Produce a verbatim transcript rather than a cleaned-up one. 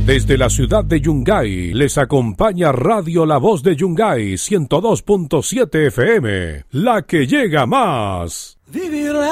Desde la ciudad de Yungay les acompaña Radio La Voz de Yungay ciento dos punto siete F M, la que llega más. Vivir